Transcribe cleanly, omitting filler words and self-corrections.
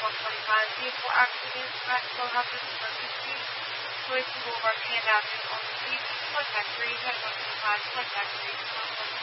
145 vehicle accident. Maxwell Hopkins emergency. Joyce Boulevard, Hand Avenue, on the beach. Contact 3 at 125. Contact 3.